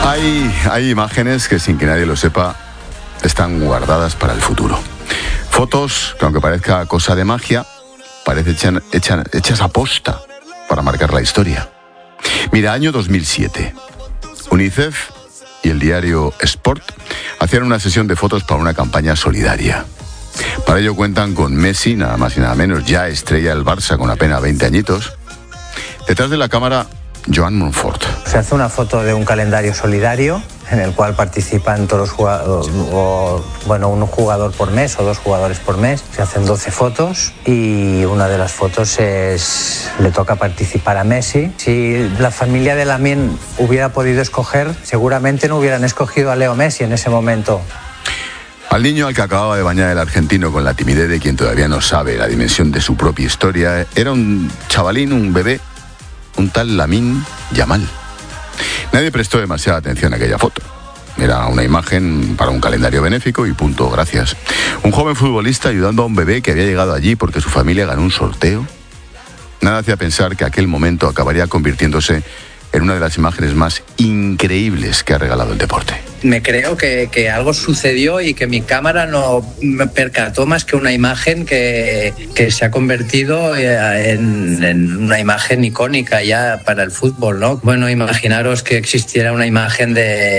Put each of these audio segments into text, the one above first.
Hay imágenes que, sin que nadie lo sepa, están guardadas para el futuro. Fotos que, aunque parezca cosa de magia, parecen hechas a posta para marcar la historia. Mira, año 2007. UNICEF y el diario Sport hacían una sesión de fotos para una campaña solidaria. Para ello cuentan con Messi, nada más y nada menos, ya estrella del Barça con apenas 20 añitos. Detrás de la cámara, Joan Monfort. Se hace una foto de un calendario solidario en el cual participan todos los jugadores, un jugador por mes o 2 jugadores por mes. Se hacen 12 fotos y una de las fotos le toca participar a Messi. Si la familia de Lamine hubiera podido escoger, seguramente no hubieran escogido a Leo Messi en ese momento. Al niño al que acababa de bañar el argentino con la timidez de quien todavía no sabe la dimensión de su propia historia, era un chavalín, un bebé, un tal Lamine Yamal. Nadie prestó demasiada atención a aquella foto. Era una imagen para un calendario benéfico y punto, gracias. Un joven futbolista ayudando a un bebé que había llegado allí porque su familia ganó un sorteo. Nada hacía pensar que aquel momento acabaría convirtiéndose en una de las imágenes más increíbles que ha regalado el deporte. Me creo que algo sucedió y que mi cámara no me percató más que una imagen que se ha convertido en una imagen icónica ya para el fútbol, ¿no? Bueno, imaginaros que existiera una imagen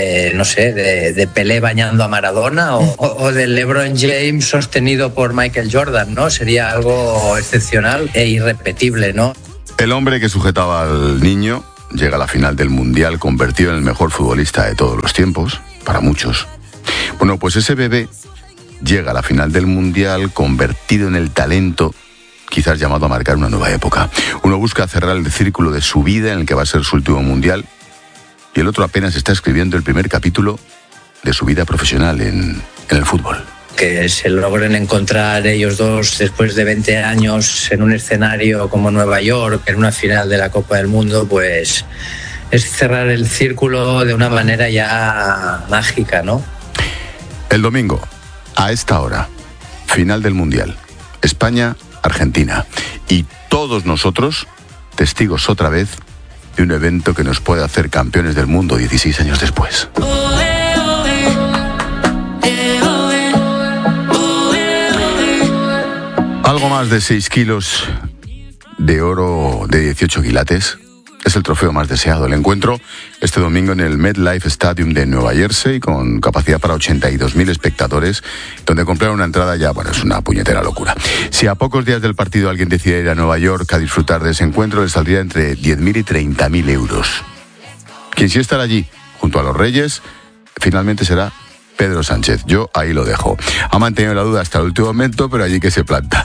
de Pelé bañando a Maradona o de LeBron James sostenido por Michael Jordan, ¿no? Sería algo excepcional e irrepetible, ¿no? El hombre que sujetaba al niño llega a la final del Mundial convertido en el mejor futbolista de todos los tiempos, para muchos. Bueno, pues ese bebé llega a la final del Mundial convertido en el talento, quizás llamado a marcar una nueva época. Uno busca cerrar el círculo de su vida en el que va a ser su último Mundial y el otro apenas está escribiendo el primer capítulo de su vida profesional en el fútbol. Que se logren encontrar ellos dos después de 20 años en un escenario como Nueva York, en una final de la Copa del Mundo, pues es cerrar el círculo de una manera ya mágica, ¿no? El domingo, a esta hora, final del Mundial, España-Argentina. Y todos nosotros, testigos otra vez de un evento que nos puede hacer campeones del mundo 16 años después. Algo más de 6 kilos de oro de 18 quilates es el trofeo más deseado. El encuentro este domingo en el MetLife Stadium de Nueva Jersey, con capacidad para 82.000 espectadores, donde comprar una entrada ya, es una puñetera locura. Si a pocos días del partido alguien decide ir a Nueva York a disfrutar de ese encuentro, le saldría entre 10.000 y 30.000 euros. Quien sí estará allí, junto a los Reyes, finalmente será Pedro Sánchez. Yo ahí lo dejo. Ha mantenido la duda hasta el último momento, pero allí que se planta.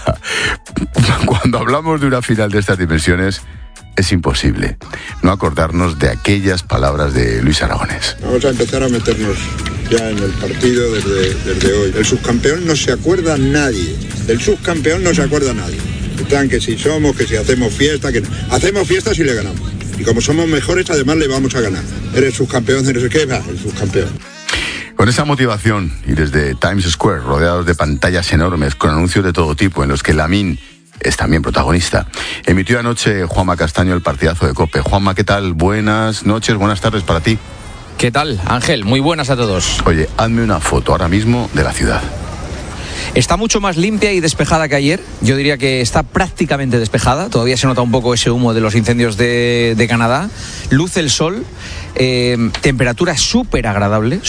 Cuando hablamos de una final de estas dimensiones, es imposible no acordarnos de aquellas palabras de Luis Aragonés. Vamos a empezar a meternos ya en el partido desde hoy. El subcampeón no se acuerda nadie. Del subcampeón no se acuerda nadie. Están que si somos, que si hacemos fiesta, que no. Hacemos fiesta si le ganamos. Y como somos mejores, además le vamos a ganar. Eres subcampeón, no sé qué, va, el subcampeón. Con esa motivación y desde Times Square, rodeados de pantallas enormes con anuncios de todo tipo en los que Lamine es también protagonista, emitió anoche Juanma Castaño el partidazo de COPE. Juanma, ¿qué tal? Buenas noches, buenas tardes para ti. ¿Qué tal, Ángel? Muy buenas a todos. Oye, hazme una foto ahora mismo de la ciudad. Está mucho más limpia y despejada que ayer. Yo diría que está prácticamente despejada. Todavía se nota un poco ese humo de los incendios de Canadá. Luce el sol. Temperatura súper agradable.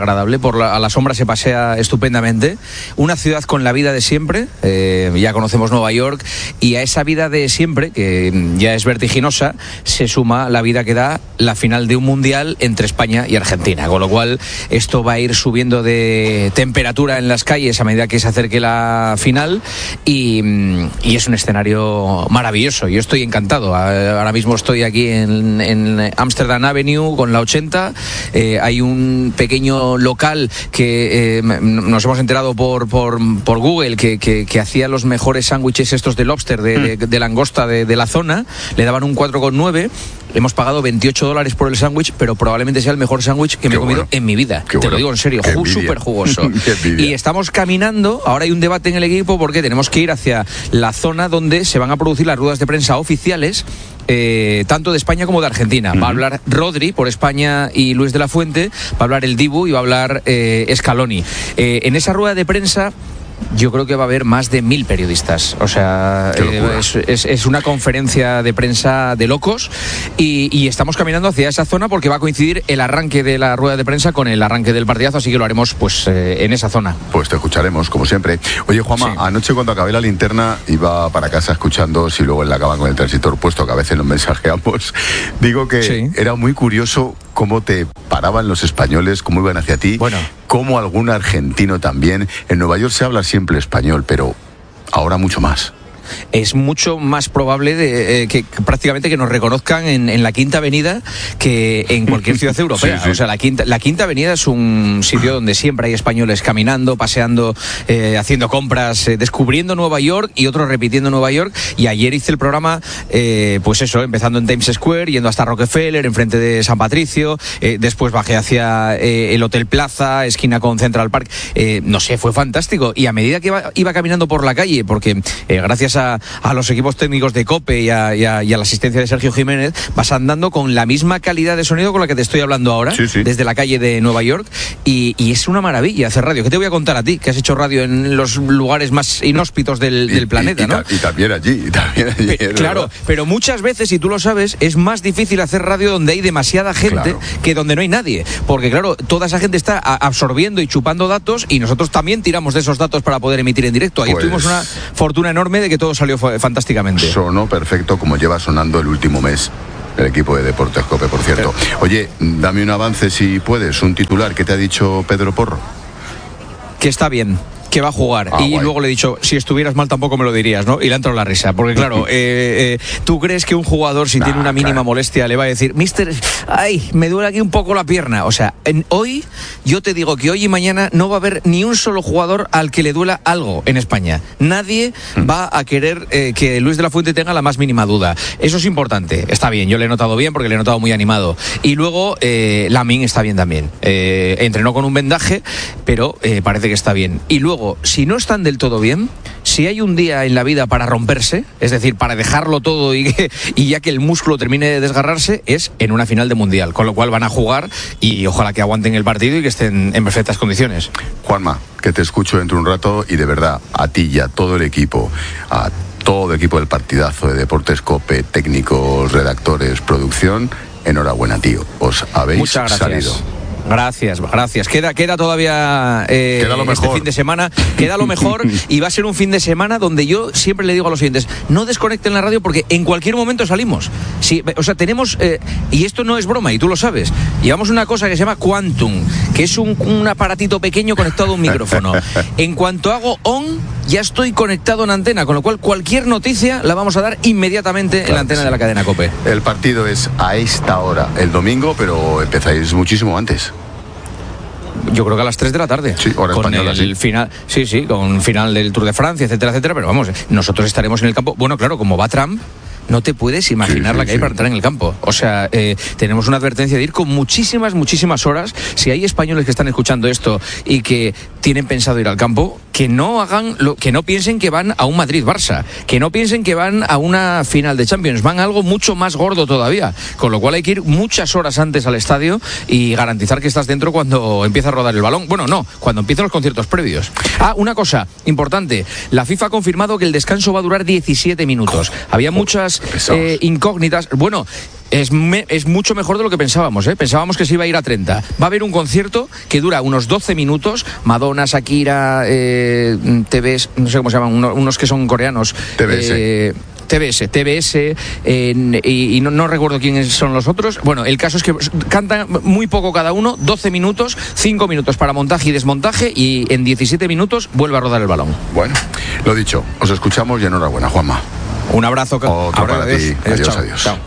A la sombra se pasea estupendamente. Una ciudad con la vida de siempre. Ya conocemos Nueva York. Y a esa vida de siempre, que ya es vertiginosa, se suma la vida que da la final de un mundial entre España y Argentina. Con lo cual, esto va a ir subiendo de temperatura en las calles a medida que se acerque la final. Y es un escenario maravilloso. Yo estoy encantado. Ahora mismo estoy aquí en Amsterdam Avenue con la 80. Hay un pequeño local que nos hemos enterado por Google que hacía los mejores sándwiches estos de lobster, de langosta de la zona. Le daban un 4,9. Hemos pagado $28 por el sándwich, pero probablemente sea el mejor sándwich que me he comido en mi vida. Te lo digo en serio, súper jugoso. Y estamos caminando, ahora hay un debate en el equipo porque tenemos que ir hacia la zona donde se van a producir las ruedas de prensa oficiales tanto de España como de Argentina. Va a hablar Rodri por España y Luis de la Fuente, va a hablar el Dibu y va a hablar Scaloni. En esa rueda de prensa yo creo que va a haber más de 1000 periodistas. O sea, es una conferencia de prensa de locos y estamos caminando hacia esa zona porque va a coincidir el arranque de la rueda de prensa con el arranque del partidazo, así que lo haremos pues en esa zona. Pues te escucharemos, como siempre. Oye, Juanma, anoche cuando acabé la linterna iba para casa escuchando, si luego en la cama con el transistor puesto, que a veces nos mensajeamos, digo que era muy curioso cómo te paraban los españoles, cómo iban hacia ti, cómo algún argentino también. En Nueva York se habla siempre español, pero ahora mucho más. Es mucho más probable que prácticamente que nos reconozcan en la Quinta Avenida que en cualquier ciudad europea. O sea, la Quinta Avenida es un sitio donde siempre hay españoles caminando, paseando, haciendo compras, descubriendo Nueva York y otros repitiendo Nueva York. Y ayer hice el programa, pues eso, empezando en Times Square, yendo hasta Rockefeller, enfrente de San Patricio, después bajé hacia el Hotel Plaza, esquina con Central Park. No sé, fue fantástico. Y a medida que iba caminando por la calle, porque gracias a los equipos técnicos de COPE y a la asistencia de Sergio Jiménez, vas andando con la misma calidad de sonido con la que te estoy hablando ahora, desde la calle de Nueva York, y es una maravilla hacer radio. ¿Qué te voy a contar a ti, que has hecho radio en los lugares más inhóspitos del planeta, ¿no? Y también allí. Claro, pero muchas veces, y tú lo sabes, es más difícil hacer radio donde hay demasiada gente que donde no hay nadie, porque claro, toda esa gente está absorbiendo y chupando datos, y nosotros también tiramos de esos datos para poder emitir en directo. Ahí tuvimos una fortuna enorme de que todo salió fantásticamente. Sonó perfecto, como lleva sonando el último mes el equipo de Deportes COPE, por cierto. Oye, dame un avance si puedes, un titular. ¿Qué te ha dicho Pedro Porro? Que está bien, que va a jugar. Y luego le he dicho, si estuvieras mal tampoco me lo dirías, ¿no? Y le ha entrado la risa, porque claro, ¿tú crees que un jugador, si tiene una mínima molestia, le va a decir, mister, ay, me duele aquí un poco la pierna? O sea, hoy, yo te digo que hoy y mañana no va a haber ni un solo jugador al que le duela algo en España. Nadie va a querer que Luis de la Fuente tenga la más mínima duda. Eso es importante, está bien, yo le he notado bien porque le he notado muy animado. Y luego, Lamine está bien también. Entrenó con un vendaje, pero parece que está bien. Y luego, si no están del todo bien, si hay un día en la vida para romperse, es decir, para dejarlo todo y ya que el músculo termine de desgarrarse, es en una final de Mundial, con lo cual van a jugar y ojalá que aguanten el partido y que estén en perfectas condiciones. Juanma, que te escucho dentro de un rato y de verdad, a ti y a todo el equipo, a todo el equipo del partidazo de Deportes COPE, técnicos, redactores, producción, enhorabuena, tío, os habéis salido. Gracias. Queda todavía queda lo mejor. Este fin de semana. Queda lo mejor y va a ser un fin de semana donde yo siempre le digo a los oyentes, no desconecten la radio porque en cualquier momento salimos. Sí, o sea, tenemos, y esto no es broma y tú lo sabes, llevamos una cosa que se llama Quantum, que es un aparatito pequeño conectado a un micrófono. En cuanto hago on, ya estoy conectado en antena, con lo cual cualquier noticia la vamos a dar inmediatamente en la antena de la cadena COPE. El partido es a esta hora, el domingo, pero empezáis muchísimo antes. Yo creo que a las 3 de la tarde. Sí, hora con española, el final, sí, con final del Tour de Francia, etcétera, pero vamos, nosotros estaremos en el campo. Bueno, claro, como va Trump, no te puedes imaginar la que hay para entrar en el campo. O sea, tenemos una advertencia de ir con muchísimas horas. Si hay españoles que están escuchando esto y que tienen pensado ir al campo, que no que no piensen que van a un Madrid-Barça, que no piensen que van a una final de Champions, van a algo mucho más gordo todavía, con lo cual hay que ir muchas horas antes al estadio y garantizar que estás dentro cuando empieza a rodar el balón. Bueno, no, cuando empiezan los conciertos previos. Una cosa importante, la FIFA ha confirmado que el descanso va a durar 17 minutos. Había muchas incógnitas. Bueno, es mucho mejor de lo que pensábamos, ¿eh? Pensábamos que se iba a ir a 30. Va a haber un concierto que dura unos 12 minutos. Madonna, Shakira, TBS, no sé cómo se llaman, unos que son coreanos. TBS, y no recuerdo quiénes son los otros. Bueno, el caso es que cantan muy poco cada uno, 12 minutos, 5 minutos para montaje y desmontaje, y en 17 minutos vuelve a rodar el balón. Bueno, lo dicho, os escuchamos y enhorabuena, Juanma. Un abrazo. Otro para ti. Adiós. Chao.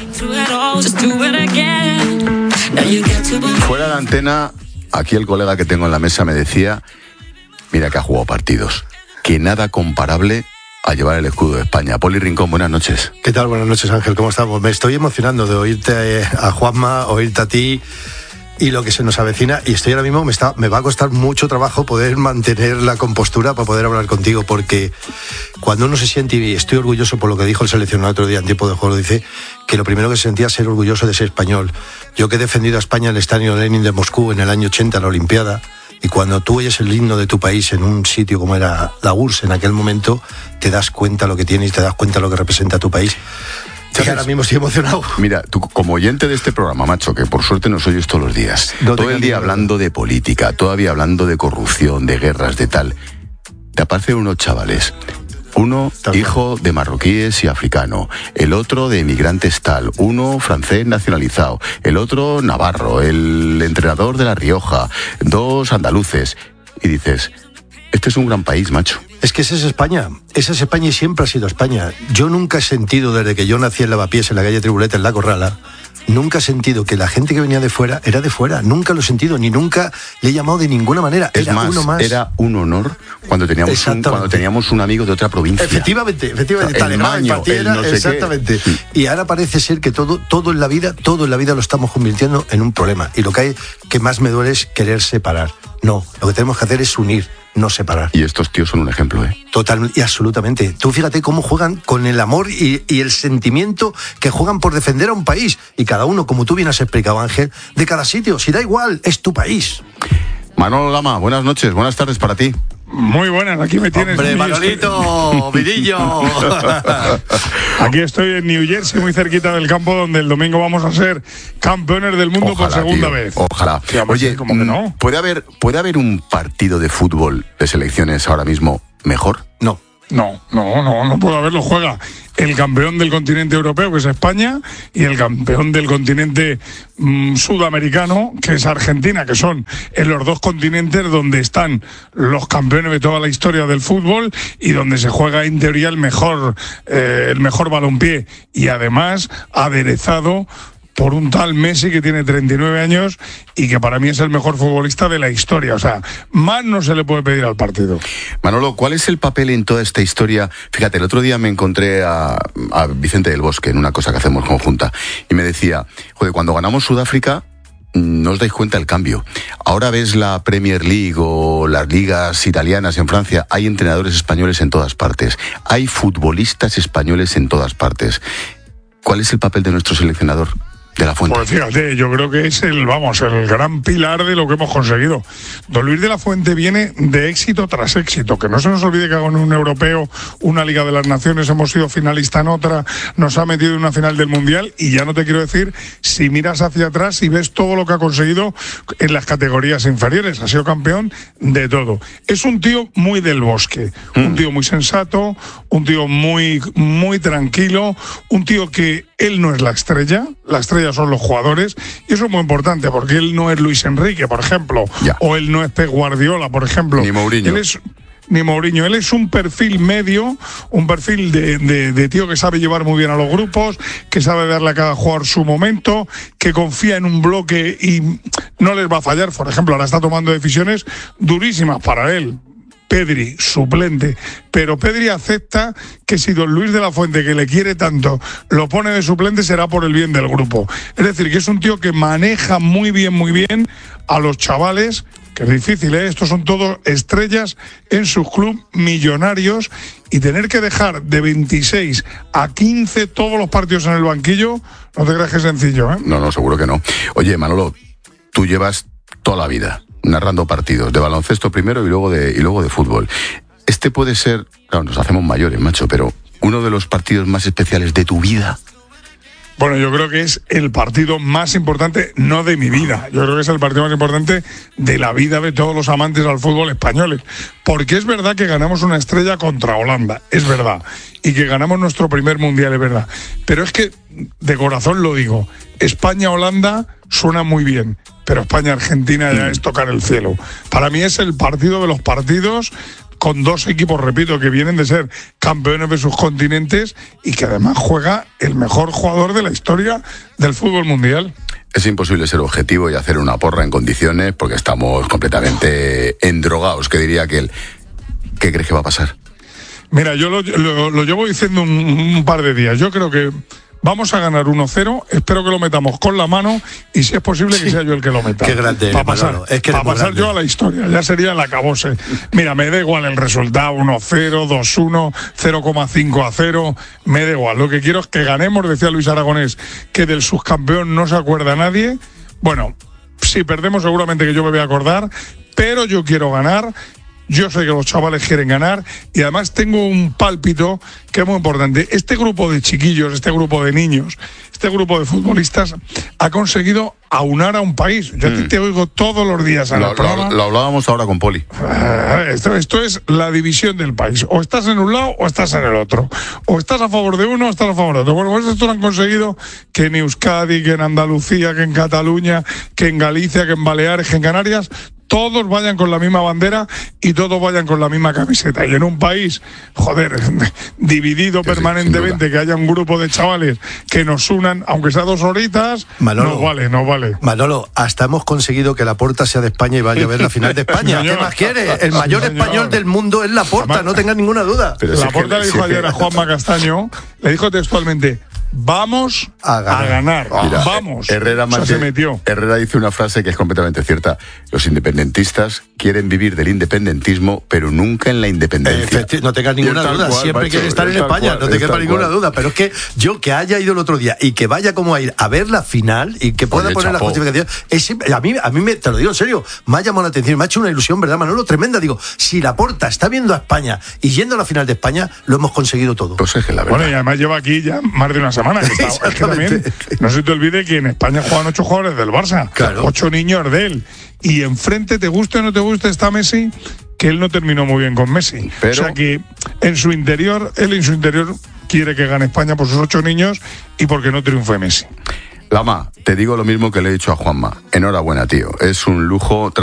Fuera de la antena, aquí el colega que tengo en la mesa me decía, mira que ha jugado partidos, que nada comparable a llevar el escudo de España. Poli Rincón, buenas noches. ¿Qué tal? Buenas noches, Ángel, ¿cómo estamos? Me estoy emocionando de oírte a Juanma, oírte a ti. y lo que se nos avecina, y estoy ahora mismo, me va a costar mucho trabajo poder mantener la compostura para poder hablar contigo, porque cuando uno se siente, y estoy orgulloso por lo que dijo el seleccionador otro día en tiempo de juego, dice que lo primero que se sentía es ser orgulloso de ser español. Yo que he defendido a España en el Estadio Lenin de Moscú en el año 80 en la Olimpiada, y cuando tú oyes el himno de tu país en un sitio como era la URSS en aquel momento, te das cuenta lo que tienes, te das cuenta lo que representa tu país. Y ahora mismo estoy emocionado. Mira, tú como oyente de este programa, macho, que por suerte nos oyes todos los días, todo el día hablando de política, todavía hablando de corrupción, de guerras, de tal, te aparecen unos chavales, uno hijo de marroquíes y africano, el otro de emigrantes tal, uno francés nacionalizado, el otro navarro, el entrenador de La Rioja, dos andaluces, y dices, este es un gran país, macho. Es que esa es España y siempre ha sido España. Yo nunca he sentido, desde que yo nací en Lavapiés, en la calle Tribuleta, en La Corrala, nunca he sentido que la gente que venía de fuera era de fuera. Nunca lo he sentido, ni nunca le he llamado de ninguna manera. Es más, uno más. Era un honor cuando teníamos un amigo de otra provincia. Efectivamente. Maño, no sé exactamente. Qué. Y ahora parece ser que todo en la vida lo estamos convirtiendo en un problema. Y lo que más me duele es querer separar. No, lo que tenemos que hacer es unir, no separar. Y estos tíos son un ejemplo, ¿eh? Total y absolutamente. Tú fíjate cómo juegan con el amor y el sentimiento que juegan por defender a un país. Y cada uno, como tú bien has explicado, Ángel, de cada sitio. Si da igual, es tu país. Manolo Lama, buenas noches, buenas tardes para ti. Muy buenas, aquí me tienes. ¡Hombre, Manolito! ¡Vidillo! Aquí estoy en New Jersey, muy cerquita del campo donde el domingo vamos a ser campeones del mundo. Ojalá, por segunda vez. Ojalá. Oye, ¿cómo que no? ¿Puede haber un partido de fútbol de selecciones ahora mismo mejor? No. No puede haberlo. Juega el campeón del continente europeo, que es España, y el campeón del continente sudamericano, que es Argentina, que son en los dos continentes donde están los campeones de toda la historia del fútbol y donde se juega en teoría el mejor balompié, y además aderezado por un tal Messi que tiene 39 años y que para mí es el mejor futbolista de la historia. O sea, más no se le puede pedir al partido. Manolo, ¿cuál es el papel en toda esta historia? Fíjate, el otro día me encontré a Vicente del Bosque en una cosa que hacemos conjunta y me decía, joder, cuando ganamos Sudáfrica no os dais cuenta del cambio. Ahora ves la Premier League o las ligas italianas en Francia, hay entrenadores españoles en todas partes, hay futbolistas españoles en todas partes. ¿Cuál es el papel de nuestro seleccionador? De la Fuente. Pues fíjate, yo creo que es el gran pilar de lo que hemos conseguido. Don Luis de la Fuente viene de éxito tras éxito, que no se nos olvide que con un europeo, una Liga de las Naciones, hemos sido finalista en otra, nos ha metido en una final del Mundial, y ya no te quiero decir, si miras hacia atrás y ves todo lo que ha conseguido en las categorías inferiores, ha sido campeón de todo. Es un tío muy del Bosque, un tío muy sensato, un tío muy, muy tranquilo, un tío que él no es la estrella son los jugadores, y eso es muy importante, porque él no es Luis Enrique, por ejemplo, o él no es Pep Guardiola, por ejemplo. Ni Mourinho. Él es un perfil medio, un perfil de tío que sabe llevar muy bien a los grupos, que sabe darle a cada jugador su momento, que confía en un bloque y no les va a fallar. Por ejemplo, ahora está tomando decisiones durísimas para él. Pedri, suplente, pero Pedri acepta que si don Luis de la Fuente, que le quiere tanto, lo pone de suplente, será por el bien del grupo. Es decir, que es un tío que maneja muy bien a los chavales, que es difícil, ¿eh? Estos son todos estrellas en sus clubes, millonarios, y tener que dejar de 26 a 15 todos los partidos en el banquillo, no te creas que es sencillo, ¿eh? No, seguro que no. Oye, Manolo, tú llevas toda la vida narrando partidos de baloncesto primero y luego de fútbol. Este puede ser, claro, nos hacemos mayores, macho, pero uno de los partidos más especiales de tu vida. Bueno, yo creo que es el partido más importante, no de mi vida, yo creo que es el partido más importante de la vida de todos los amantes al fútbol españoles, porque es verdad que ganamos una estrella contra Holanda, es verdad, y que ganamos nuestro primer mundial, es verdad, pero es que, de corazón lo digo, España-Holanda suena muy bien, pero España-Argentina ya es tocar el cielo. Para mí es el partido de los partidos, con dos equipos, repito, que vienen de ser campeones de sus continentes y que además juega el mejor jugador de la historia del fútbol mundial. Es imposible ser objetivo y hacer una porra en condiciones porque estamos completamente endrogados, que diría aquel. ¿Qué crees que va a pasar? Mira, yo lo llevo diciendo un par de días. Yo creo que vamos a ganar 1-0, espero que lo metamos con la mano y si es posible que sea yo el que lo meta. Qué grande para eres, pasar, Manolo. Es que para pasar grande. yo a la historia, ya sería el acabose. Mira, me da igual el resultado, 1-0, 2-1, 0,5-0, me da igual. Lo que quiero es que ganemos, decía Luis Aragonés, que del subcampeón no se acuerda nadie. Bueno, si perdemos seguramente que yo me voy a acordar, pero yo quiero ganar. Yo sé que los chavales quieren ganar y además tengo un pálpito que es muy importante. Este grupo de chiquillos, este grupo de niños, este grupo de futbolistas ha conseguido aunar a un país. Yo a ti te oigo todos los días en el programa. Lo hablábamos ahora con Poli. Esto es la división del país. O estás en un lado o estás en el otro. O estás a favor de uno o estás a favor de otro. Bueno, pues esto lo han conseguido que en Euskadi, que en Andalucía, que en Cataluña, que en Galicia, que en Baleares, que en Canarias, todos vayan con la misma bandera y todos vayan con la misma camiseta. Y en un país, joder, dividido que permanentemente, que haya un grupo de chavales que nos unan, aunque sea 2 horitas, Manolo, no vale. Manolo, hasta hemos conseguido que Laporta sea de España y vaya a ver la final de España. Señor. ¿Qué más quiere? El mayor español del mundo es Laporta, no tengas ninguna duda. Pero Laporta le dijo ayer a Juanma Castaño, le dijo textualmente: vamos a ganar. Mira, Vamos. Herrera se metió. Herrera dice una frase que es completamente cierta. Los independentistas quieren vivir del independentismo, pero nunca en la independencia. No tengas ninguna duda, siempre quiere estar en España, no te quepa ninguna duda, pero es que yo que haya ido el otro día y que vaya como a ir a ver la final y que pueda poner la justificación, a mí te lo digo en serio, me ha llamado la atención, me ha hecho una ilusión, ¿verdad, Manolo? Tremenda. Digo, si Laporta está viendo a España y yendo a la final de España, lo hemos conseguido todo. Pues es que la verdad. Bueno, y además lleva aquí ya más de una semana. Es que también, no se te olvide que en España juegan 8 jugadores del Barça, claro. 8 niños de él. Y enfrente, te guste o no te guste, está Messi, que él no terminó muy bien con Messi. Pero... O sea que en su interior quiere que gane España por sus 8 niños y porque no triunfe Messi. Lama, te digo lo mismo que le he dicho a Juanma. Enhorabuena, tío. Es un lujo